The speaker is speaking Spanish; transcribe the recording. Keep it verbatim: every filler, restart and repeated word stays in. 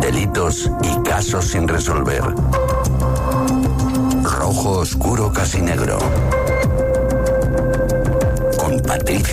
delitos y casos sin resolver. Rojo oscuro casi negro.